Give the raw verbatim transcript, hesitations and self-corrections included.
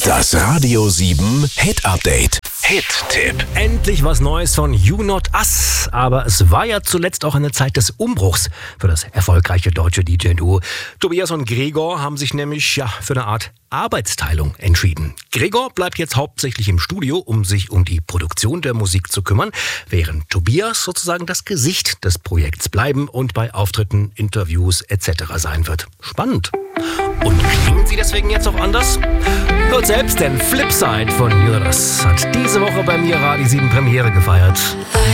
Das Radio sieben Hit Update. Hit-Tipp. Endlich was Neues von You Not Us. Aber es war ja zuletzt auch eine Zeit des Umbruchs für das erfolgreiche deutsche D J-Duo. Tobias und Gregor haben sich nämlich ja für eine Art Arbeitsteilung entschieden. Gregor bleibt jetzt hauptsächlich im Studio, um sich um die Produktion der Musik zu kümmern, während Tobias sozusagen das Gesicht des Projekts bleiben und bei Auftritten, Interviews et cetera sein wird. Spannend. Und klingen sie deswegen jetzt auch anders? Hört selbst, denn Flipside von You Not Us hat diese Woche bei mir Radio sieben Premiere gefeiert.